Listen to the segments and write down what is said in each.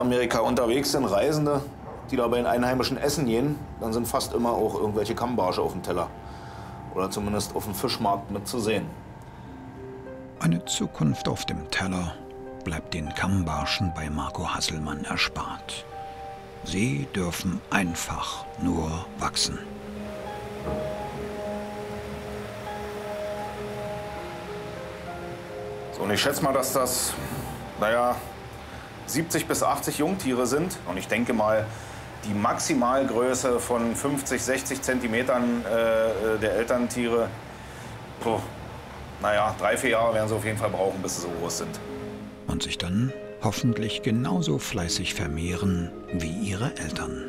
Amerika unterwegs sind, Reisende, die da bei den Einheimischen essen gehen, dann sind fast immer auch irgendwelche Kammbarsche auf dem Teller. Oder zumindest auf dem Fischmarkt mit zu sehen. Eine Zukunft auf dem Teller bleibt den Kammbarschen bei Marco Hasselmann erspart. Sie dürfen einfach nur wachsen. So, und ich schätze mal, dass das, 70 bis 80 Jungtiere sind. Und ich denke mal, die Maximalgröße von 50, 60 Zentimetern der Elterntiere, 3, 4 Jahre werden sie auf jeden Fall brauchen, bis sie so groß sind. Und sich dann hoffentlich genauso fleißig vermehren wie ihre Eltern.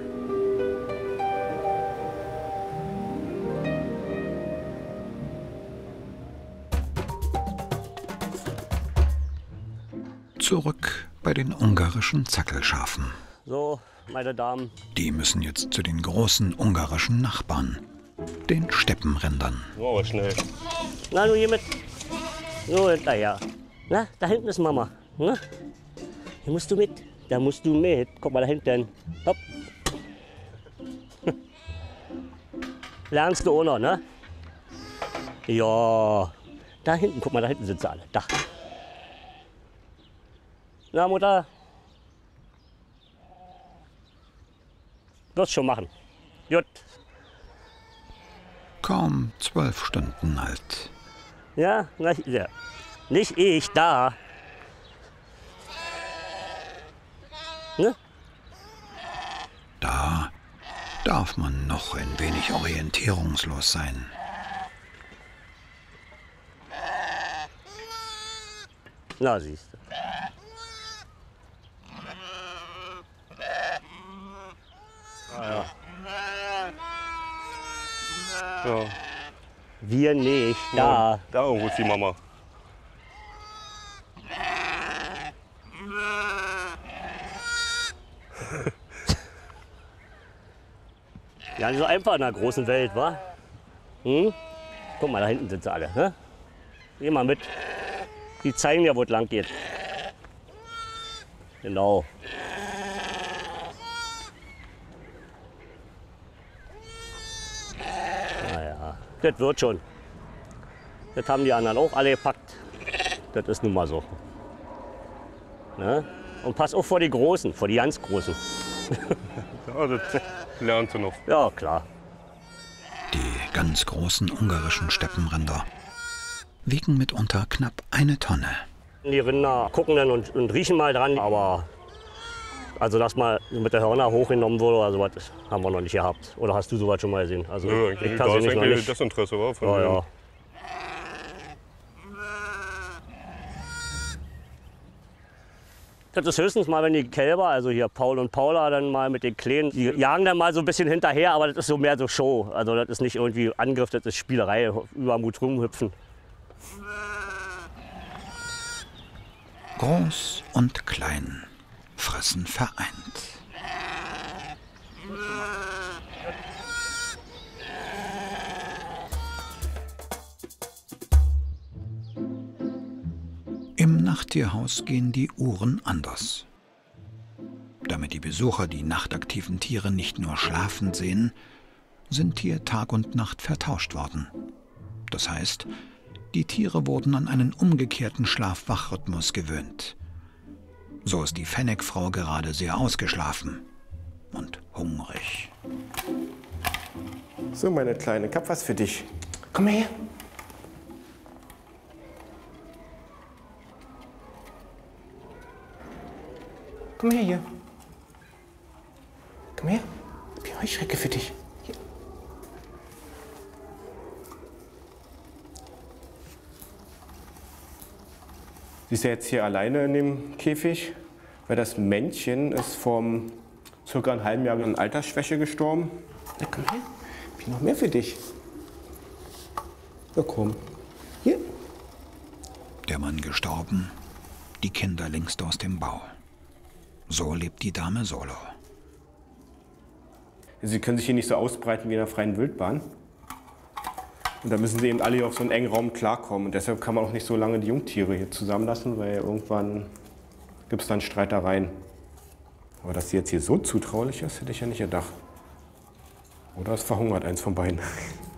Zurück bei den ungarischen Zackelschafen. So, meine Damen. Die müssen jetzt zu den großen ungarischen Nachbarn, den Steppenrindern. Oh, aber schnell. Na, du hier mit. So, hinterher. Na, da hinten ist Mama. Na? Hier musst du mit. Da musst du mit. Guck mal da hinten. Hopp. Lernst du auch noch, ne? Ja. Da hinten, guck mal, da hinten sind sie alle. Da. Na, Mutter? Wirst schon machen. Gut. Kaum 12 Stunden alt. Ja, ja. Nicht ich, da. Ne? Da darf man noch ein wenig orientierungslos sein. Na, siehst du. Ja. Ja. Wir nicht, da. Da irgendwo ist die Mama. Ja, nicht so einfach in der großen Welt, wa? Hm? Guck mal, da hinten sind sie alle. Ne? Geh mal mit. Die zeigen ja, wo es lang geht. Genau. Naja, das wird schon. Das haben die anderen auch alle gepackt. Das ist nun mal so. Ne? Und pass auf vor die Großen, vor die ganz Großen. Ja, das lernst du noch. Ja, klar. Die ganz großen ungarischen Steppenrinder wiegen mitunter knapp 1 Tonne. Die Rinder gucken dann und riechen mal dran, aber also dass mal mit der Hörner hochgenommen wurde oder sowas, das haben wir noch nicht gehabt. Oder hast du sowas schon mal gesehen? Also Ja, ich da ist persönlich noch eigentlich nicht. das Interesse war von Ja, denen. ja. Das ist höchstens mal, wenn die Kälber, also hier Paul und Paula, dann mal mit den Kleinen, die jagen dann mal so ein bisschen hinterher, aber das ist so mehr so Show. Also das ist nicht irgendwie Angriff, das ist Spielerei, über den Mut rumhüpfen. Groß und klein fressen vereint. Im Nachttierhaus gehen die Uhren anders. Damit die Besucher die nachtaktiven Tiere nicht nur schlafen sehen, sind hier Tag und Nacht vertauscht worden. Das heißt, die Tiere wurden an einen umgekehrten Schlaf-Wach-Rhythmus gewöhnt. So ist die Fennec-Frau gerade sehr ausgeschlafen und hungrig. So, meine Kleine, ich hab was für dich. Komm mal her. Komm her hier. Komm her. Ich hab hier Heuschrecke für dich. Hier. Sie ist ja jetzt hier alleine in dem Käfig, weil das Männchen ist vom circa einem halben Jahr an Altersschwäche gestorben. Na, komm her. Ich hab hier noch mehr für dich. Na komm. Hier. Der Mann gestorben, die Kinder längst aus dem Bau. So lebt die Dame solo. Sie können sich hier nicht so ausbreiten wie in der freien Wildbahn. Und da müssen sie eben alle hier auf so einen engen Raum klarkommen. Und deshalb kann man auch nicht so lange die Jungtiere hier zusammenlassen, weil irgendwann gibt es dann Streitereien. Aber dass sie jetzt hier so zutraulich ist, hätte ich ja nicht gedacht. Oder es verhungert, eins von beiden.